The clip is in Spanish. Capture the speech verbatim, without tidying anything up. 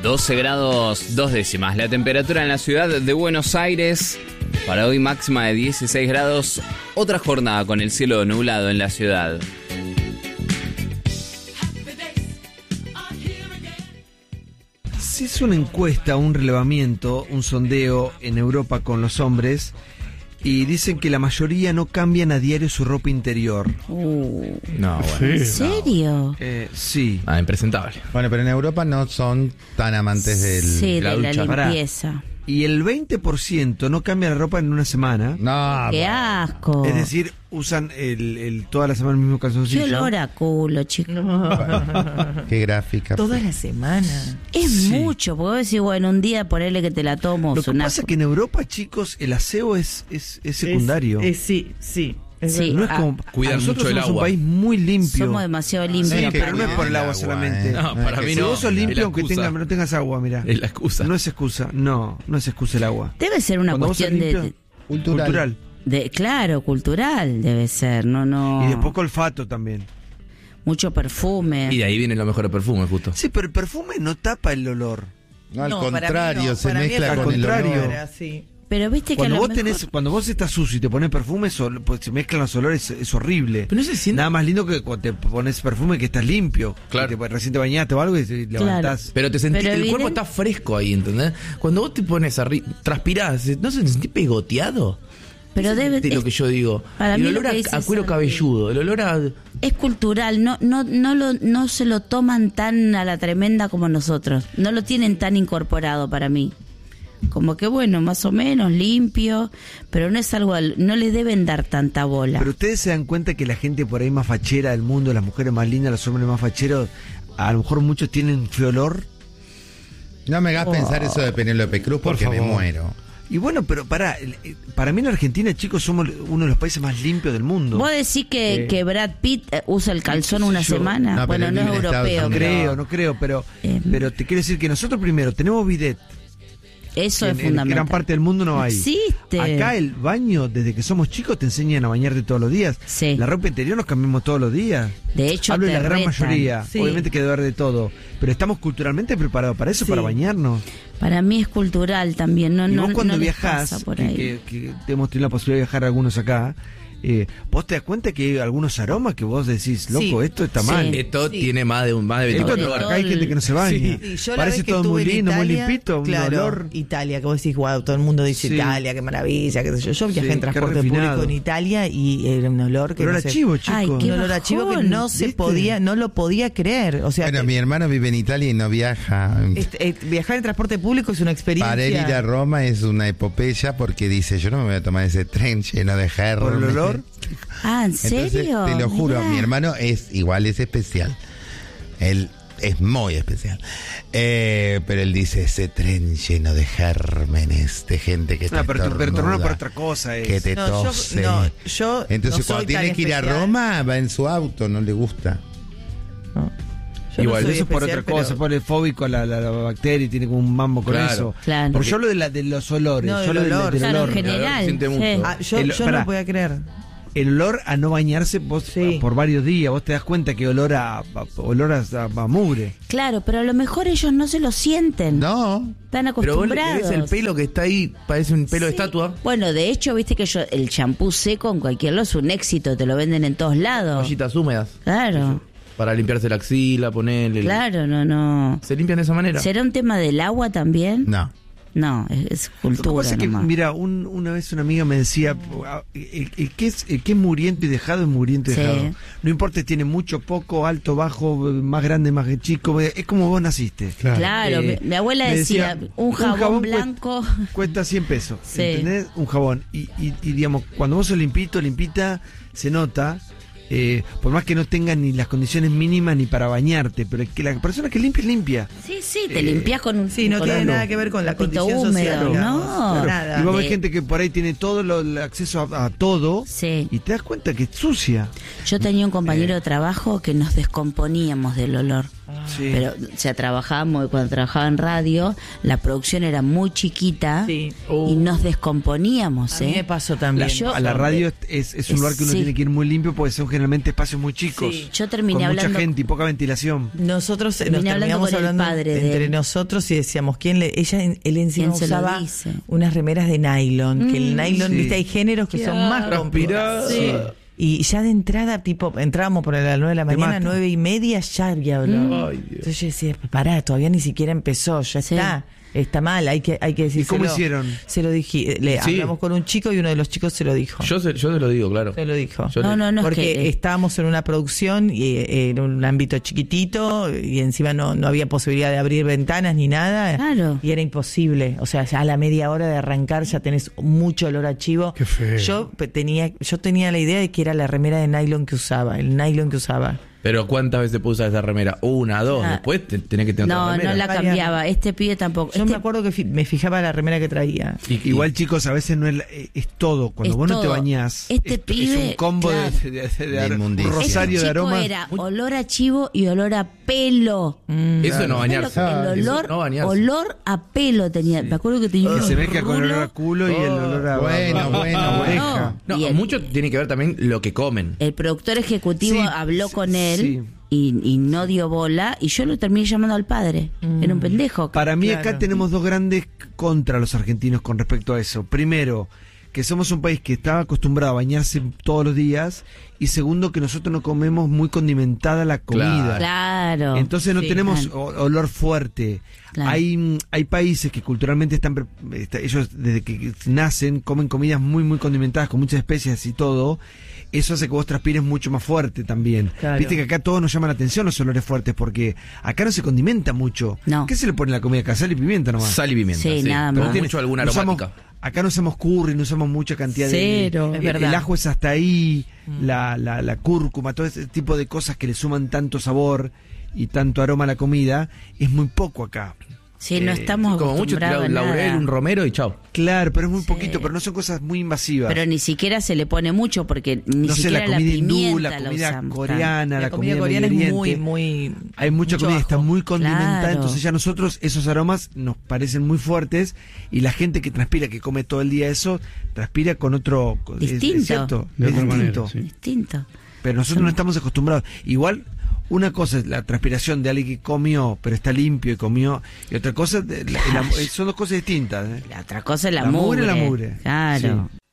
doce grados dos décimas. La temperatura en la ciudad de Buenos Aires. Para hoy máxima de dieciséis grados. Otra jornada con el cielo nublado en la ciudad. Se hizo una encuesta, un relevamiento, un sondeo en Europa con los hombres y dicen que la mayoría no cambian a diario su ropa interior. Uh, no, bueno. ¿En serio? Eh, sí. Ah, impresentable. Bueno, pero en Europa no son tan amantes del, Sí, de de la la ducha. limpieza. Y el veinte por ciento no cambia la ropa en una semana. No, ¡Qué bueno. asco! Es decir, usan el, el, toda la semana el mismo ¡Qué calzoncillo. olor a culo, chicos! Qué gráfica. Toda la semana. Es Sí. mucho, porque vos decís, bueno, un día ponele que te la tomo. Lo es que un pasa asco. es que en Europa, chicos, el aseo es, es, es secundario. Es- es- sí, sí. Es Sí. No es Ah, como, cuidan nosotros mucho el somos agua. un país muy limpio. Somos demasiado limpios. Sí, que pero no es por el cuidan agua el solamente. eh. No, para mí Si no. vos sos Es limpio la aunque excusa. tenga, no tengas agua, mira. Es la excusa. No es excusa, no, no es excusa el agua. Debe ser una Cuando vos sos cuestión de, limpio, de, Cultural. cultural. de- claro, cultural debe ser, no, no. Y después olfato también. Mucho perfume. Y de ahí vienen los mejores perfumes, justo. Sí, pero el perfume no tapa el olor. No, al No, para mí contrario, no, se para mí mezcla al con contrario. el olor. Era así. Pero viste que Cuando a lo vos mejor- tenés, cuando vos estás sucio y te pones perfume, eso, pues, se mezclan los olores, es horrible. Pero no se siente- Nada más lindo que cuando te pones perfume que estás limpio. Claro. Que te- recién te bañaste o algo y te levantás. Pero te sentís, Pero el cuerpo evidente- está fresco ahí, ¿entendés? Cuando vos te pones arriba, transpirás, ¿no se te sentís pegoteado? Pero Eso debe es lo es- que yo digo. para el mí lo olor que a, dice a cuero Santi. cabelludo, el olor a... es cultural, no, no, no lo, no se lo toman tan a la tremenda como nosotros, no lo tienen tan incorporado para mí. Como que bueno, más o menos limpio, pero no es algo, al- no le deben dar tanta bola. Pero ustedes se dan cuenta que la gente por ahí más fachera del mundo, las mujeres más lindas, los hombres más facheros, a lo mejor muchos tienen feo olor. No me hagas pensar eso de Penélope Cruz Por porque me favor. muero. Y bueno, pero para, para mí en Argentina, chicos, somos uno de los países más limpios del mundo. ¿Vos decís que, Eh, que Brad Pitt eh, usa el calzón una yo- semana? No, bueno, pero no él es vive en Estados europeo. No Unidos. pero creo, no creo, pero, Eh, pero te quiero decir que nosotros primero tenemos bidet. Eso en, es en fundamental. gran parte del mundo no hay. Existe. Acá el baño, desde que somos chicos, te enseñan a bañarte todos los días. Sí. La ropa interior nos cambiamos todos los días. De hecho, Hablo de te la gran retan. mayoría. Sí. Obviamente que debe haber de todo. Pero estamos culturalmente preparados para eso, Sí. para bañarnos. Para mí es cultural también. No, Y no, vos cuando no les viajás, pasa por que, ahí. que- que hemos tenido la posibilidad de viajar algunos acá, eh, vos te das cuenta que hay algunos aromas que vos decís, loco, Sí. esto está Sí. mal. Esto Sí. tiene más de un más de Esto, veinticuatro Sobre horas. acá hay todo gente que no se baña. Sí, yo la Parece vez que todo muy estuve en lindo, muy Italia, limpito, claro, un olor. Italia, que vos decís, wow, todo el mundo dice Sí. Italia, qué maravilla, qué sé yo. Yo viajé Sí, en qué transporte refinado. público en Italia y era un olor que Olor no a se- chivo, chicos. Ay, un qué olor a chivo que bajón, no se ¿viste? podía, no lo podía creer. O sea, Bueno, que- mi hermano vive en Italia y no viaja. este, eh, viajar en transporte público es una experiencia. Para él ir a Roma es una epopeya porque dice, yo no me voy a tomar ese tren lleno de gérmenes. ¿Por el olor? Ah, ¿en Entonces, serio? te lo juro, Mirá. mi hermano es igual, es especial. Él es muy especial. Eh, pero él dice, ese tren lleno de gérmenes, de gente que te No, pero, tu- pero tu hermano estornuda, por otra cosa es. que te No, yo- tose. no, yo Entonces no soy cuando tiene tan que ir a especial. Roma, va en su auto, no le gusta. No. Yo Igual, no soy eso es por especial, otra cosa, pero- pone fóbico a la, la- la bacteria y tiene como un mambo con Claro. eso. Claro. Porque yo hablo de, la, de los olores. No, yo del hablo del- olor. del Claro, olor. en general. siente mucho. sí. Ah, yo El- yo pará. no podía creer. El olor a no bañarse vos, Sí. por varios días, vos te das cuenta que olor a, a- olor a, a- a mugre. Claro, pero a lo mejor ellos no se lo sienten. No, Están Pero vos le acostumbrados. ves el pelo que está ahí, parece un pelo de Sí. estatua. Bueno, de hecho, viste que yo, el champú seco en cualquier lado es un éxito, te lo venden en todos lados. Ollitas húmedas. Claro, Para limpiarse la axila, ponerle... claro, no, no. ¿Se limpian de esa manera? ¿Será un tema del agua también? no. No, es, es Lo que cultura pasa es que, nomás. mira, un- una vez una amiga me decía, el, el que es, el que es muriento y dejado es muriento y Sí. dejado. No importa si tiene mucho, poco, alto, bajo, más grande, más chico, es como vos naciste. Claro, Eh, mi, mi abuela me decía, un jabón, blanco. Cuesta, cuesta cien pesos, Sí. ¿entendés? Un jabón. Y, y, y, digamos, cuando vos sos limpito, limpita, se nota, eh, por más que no tengas ni las condiciones mínimas ni para bañarte, pero es que la persona que limpia es limpia. Sí, sí, te Eh, limpias con un Sí, no con tiene un nada que ver con la trapito condición húmedo, social, digamos. no. Claro. Nada. Y vos ves De- gente que por ahí tiene todo lo, el acceso a, a todo Sí. y te das cuenta que es sucia. Yo tenía un compañero Eh. de trabajo que nos descomponíamos del olor. Sí. Pero, o sea, trabajábamos, cuando trabajaba en radio, la producción era muy chiquita Sí. y nos descomponíamos, A mí ¿eh? me pasó también. Yo- a la radio es, es un lugar que uno Sí. tiene que ir muy limpio porque son gente generalmente espacios muy chicos. Sí. Yo terminé con hablando- mucha gente y poca ventilación. Nosotros eh, nos Terminé hablando terminamos con el hablando padre de entre él. nosotros y decíamos, ¿quién le, ella, él encima ¿Quién se lo usaba dice? unas remeras de nylon, que el Mm, nylon, sí. viste, hay géneros que son más complicados. Sí. Y ya de entrada, tipo, entrábamos por las nueve de la Te mañana, mata. nueve y media, ya había olor. Ay, Dios. Entonces yo decía, pará, todavía ni siquiera empezó, ya Sí. está. Está mal, hay que, hay que decir. ¿Y cómo hicieron? Se lo dije, le Sí. hablamos con un chico y uno de los chicos se lo dijo. Yo se, yo se lo digo, claro. Se lo dijo. Yo No, le- no, no. es Porque que, eh, estábamos en una producción y eh, en un ámbito chiquitito y encima no, no había posibilidad de abrir ventanas ni nada. Claro. Y era imposible. O sea, ya a la media hora de arrancar ya tenés mucho olor a chivo. Qué feo. Yo pe- tenía, yo tenía la idea de que era la remera de nylon que usaba, el nylon que usaba. Pero ¿cuántas veces puedo usar esa remera? Una, dos. Ah. Después te, tenés que tener no, otra remera. no la Varias. cambiaba. Este pibe tampoco. Yo Este- me acuerdo que fi- me fijaba la remera que traía. Y- y- Igual, chicos, a veces no es, la- es todo. Cuando Es vos no te todo. bañás, Este es, pibe, es un combo de- claro. de, de- de- De ar- un inmundicia. rosario este de chico aromas. era olor a chivo y olor a pelo. Eso no ¿Sabés bañarse. lo que- el Eso olor, no bañarse. olor a pelo tenía. Me acuerdo que tenía Que un se mezcla con el olor a rulo. culo y el olor a, Bueno, a- bueno, a bueno. oreja. No, Y el- mucho tiene que ver también lo que comen. El productor ejecutivo Sí, habló sí, con él sí. y, y no dio bola y yo lo terminé llamando al padre. Era un pendejo. Para mí Claro. acá tenemos dos grandes contra los argentinos con respecto a eso. Primero, que somos un país que está acostumbrado a bañarse todos los días. Y segundo, que nosotros no comemos muy condimentada la comida. Claro. Entonces no Sí, tenemos claro. o- olor fuerte. Claro. Hay, mm, hay países que culturalmente están, pre- está- ellos desde que nacen comen comidas muy, muy condimentadas con muchas especias y todo. Eso hace que vos transpires mucho más fuerte también. Claro. Viste que acá todos nos llaman la atención los olores fuertes porque acá no se condimenta mucho. No. ¿Qué se le pone en la comida acá? Sal y pimienta nomás. Sal y pimienta. Sí, nada Pero más. tiene mucho alguna no usamos- aromática. acá no usamos curry, no usamos mucha cantidad Cero. de... Es el- verdad. El ajo es hasta ahí, la, la, la cúrcuma, todo ese tipo de cosas que le suman tanto sabor y tanto aroma a la comida, es muy poco acá. Sí, no Eh, estamos Como mucho tirar acostumbrados un a laurel, nada. un romero y chao. Claro, pero es muy Sí. poquito, pero no son cosas muy invasivas. Pero ni siquiera se le pone mucho porque ni no sé, siquiera la comida hindú, pimienta la la comida usamos coreana, la, comida comida, coreana es Medio muy, Oriente. muy. Hay mucha mucho comida, está ajo. muy condimentada, Claro. entonces ya nosotros esos aromas nos parecen muy fuertes y la gente que transpira, que come todo el día eso, transpira con otro... es- es Distinto. cierto, De es otra manera, distinto. sí. Distinto. Pero nosotros no estamos acostumbrados. Igual, una cosa es la transpiración de alguien que comió, pero está limpio y comió, y otra cosa, de- la- la- son dos cosas distintas. ¿eh? La otra cosa es la, La mugre mugre. es la mugre. Claro. Sí.